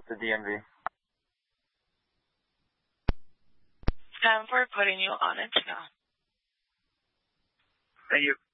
the DMV. Time for putting you on it now. Thank you.